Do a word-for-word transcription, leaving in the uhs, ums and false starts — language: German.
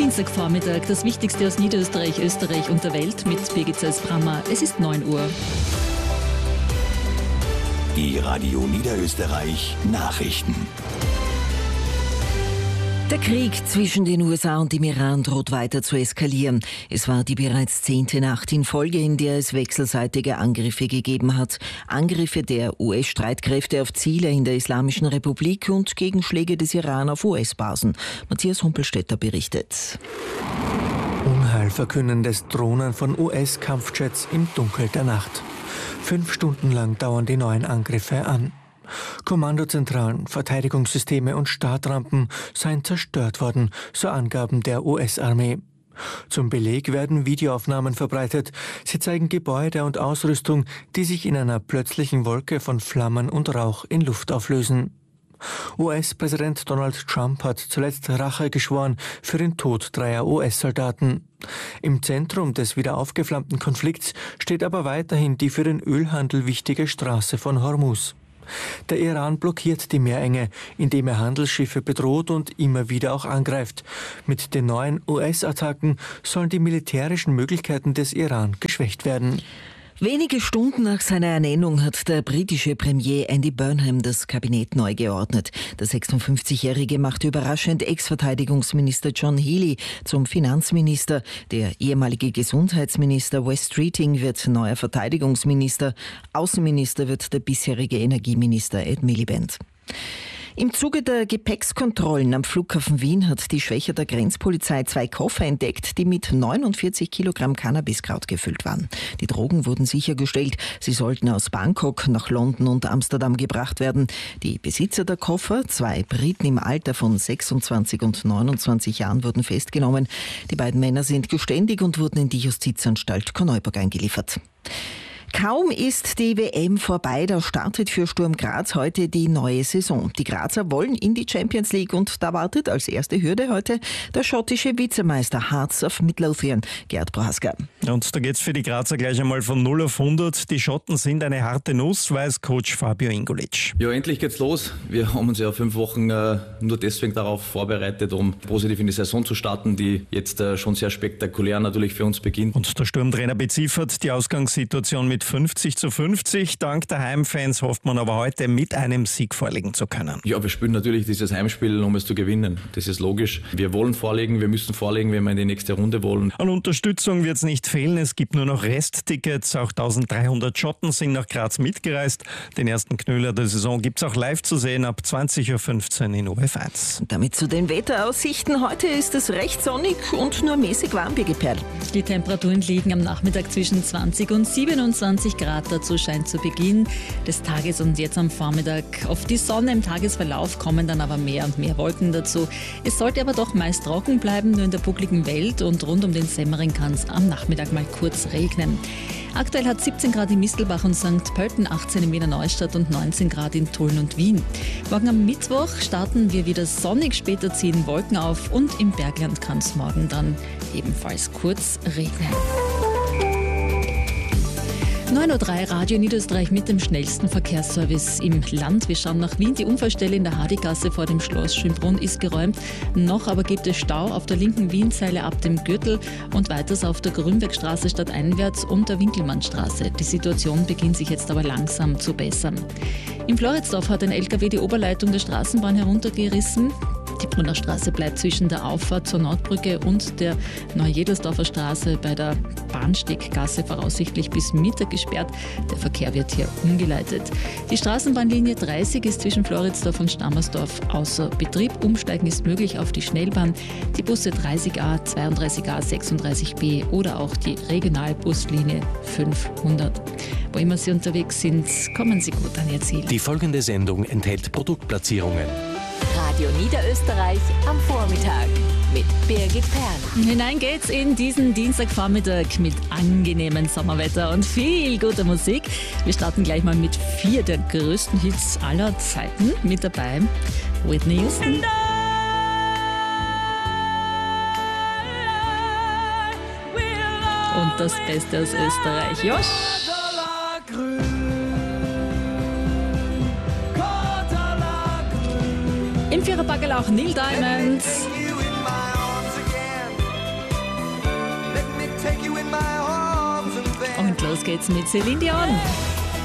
Dienstagvormittag, das Wichtigste aus Niederösterreich, Österreich und der Welt mit Birgit Brammer. Es ist neun Uhr. Die Radio Niederösterreich Nachrichten. Der Krieg zwischen den U S A und dem Iran droht weiter zu eskalieren. Es war die bereits zehnte Nacht in Folge, in der es wechselseitige Angriffe gegeben hat. Angriffe der U S-Streitkräfte auf Ziele in der Islamischen Republik und Gegenschläge des Iran auf U S-Basen. Matthias Humpelstädter berichtet. Unheilverkünnendes Drohnen von U S-Kampfjets im Dunkel der Nacht. Fünf Stunden lang dauern die neuen Angriffe an. Kommandozentralen, Verteidigungssysteme und Startrampen seien zerstört worden, so Angaben der U S-Armee. Zum Beleg werden Videoaufnahmen verbreitet. Sie zeigen Gebäude und Ausrüstung, die sich in einer plötzlichen Wolke von Flammen und Rauch in Luft auflösen. U S-Präsident Donald Trump hat zuletzt Rache geschworen für den Tod dreier U S-Soldaten. Im Zentrum des wieder aufgeflammten Konflikts steht aber weiterhin die für den Ölhandel wichtige Straße von Hormuz. Der Iran blockiert die Meerenge, indem er Handelsschiffe bedroht und immer wieder auch angreift. Mit den neuen U S-Attacken sollen die militärischen Möglichkeiten des Iran geschwächt werden. Wenige Stunden nach seiner Ernennung hat der britische Premier Andy Burnham das Kabinett neu geordnet. Der sechsundfünfzigjährige machte überraschend Ex-Verteidigungsminister John Healey zum Finanzminister. Der ehemalige Gesundheitsminister Wes Streeting wird neuer Verteidigungsminister. Außenminister wird der bisherige Energieminister Ed Miliband. Im Zuge der Gepäckskontrollen am Flughafen Wien hat die Schwächerter Grenzpolizei zwei Koffer entdeckt, die mit neunundvierzig Kilogramm Cannabiskraut gefüllt waren. Die Drogen wurden sichergestellt. Sie sollten aus Bangkok nach London und Amsterdam gebracht werden. Die Besitzer der Koffer, zwei Briten im Alter von sechsundzwanzig und neunundzwanzig Jahren, wurden festgenommen. Die beiden Männer sind geständig und wurden in die Justizanstalt Korneuburg eingeliefert. Kaum ist die W M vorbei, da startet für Sturm Graz heute die neue Saison. Die Grazer wollen in die Champions League und da wartet als erste Hürde heute der schottische Vizemeister Hearts of Midlothian, Gerd Prohaska. Und da geht's für die Grazer gleich einmal von null auf hundert. Die Schotten sind eine harte Nuss, weiß Coach Fabio Ingulic. Ja, endlich geht's los. Wir haben uns ja fünf Wochen äh, nur deswegen darauf vorbereitet, um positiv in die Saison zu starten, die jetzt äh, schon sehr spektakulär natürlich für uns beginnt. Und der Sturmtrainer beziffert die Ausgangssituation mit fünfzig zu fünfzig. Dank der Heimfans hofft man aber heute mit einem Sieg vorlegen zu können. Ja, wir spielen natürlich dieses Heimspiel, um es zu gewinnen. Das ist logisch. Wir wollen vorlegen, wir müssen vorlegen, wenn wir in die nächste Runde wollen. An Unterstützung wird es nicht fehlen. Es gibt nur noch Resttickets. Auch dreizehnhundert Schotten sind nach Graz mitgereist. Den ersten Knüller der Saison gibt es auch live zu sehen ab zwanzig Uhr fünfzehn in O F eins. Damit zu den Wetteraussichten. Heute ist es recht sonnig und nur mäßig warm, Birgit Perl. Die Temperaturen liegen am Nachmittag zwischen zwanzig und siebenundzwanzig Grad. Dazu scheint zu Beginn des Tages und jetzt am Vormittag auf die Sonne. Im Tagesverlauf kommen dann aber mehr und mehr Wolken dazu. Es sollte aber doch meist trocken bleiben, nur in der buckligen Welt und rund um den Semmering kann es am Nachmittag mal kurz regnen. Aktuell hat siebzehn Grad in Mistelbach und Sankt Pölten, achtzehn in Wiener Neustadt und neunzehn Grad in Tulln und Wien. Morgen am Mittwoch starten wir wieder sonnig, später ziehen Wolken auf und im Bergland kann es morgen dann ebenfalls kurz regnen. neun Uhr drei Radio Niederösterreich mit dem schnellsten Verkehrsservice im Land. Wir schauen nach Wien. Die Unfallstelle in der Hadigasse vor dem Schloss Schönbrunn ist geräumt. Noch aber gibt es Stau auf der linken Wienseile ab dem Gürtel und weiters auf der Grünbergstraße stadteinwärts und der Winkelmannstraße. Die Situation beginnt sich jetzt aber langsam zu bessern. In Floridsdorf hat ein L K W die Oberleitung der Straßenbahn heruntergerissen. Die Brunnerstraße bleibt zwischen der Auffahrt zur Nordbrücke und der Neujedersdorfer Straße bei der Bahnsteiggasse voraussichtlich bis Mittag gesperrt. Der Verkehr wird hier umgeleitet. Die Straßenbahnlinie dreißig ist zwischen Floridsdorf und Stammersdorf außer Betrieb. Umsteigen ist möglich auf die Schnellbahn. Die Busse dreißig a, zweiunddreißig a, sechsunddreißig b oder auch die Regionalbuslinie fünfhundert. Wo immer Sie unterwegs sind, kommen Sie gut an Ihr Ziel. Die folgende Sendung enthält Produktplatzierungen. Radio Niederösterreich am Vormittag mit Birgit Perl. Hinein geht's in diesen Dienstagvormittag mit angenehmem Sommerwetter und viel guter Musik. Wir starten gleich mal mit vier der größten Hits aller Zeiten. Mit dabei Whitney Houston. Und das Beste aus Österreich, Josh. Im Viererbaggerl auch Neil Diamond. Los geht's mit Celine Dion.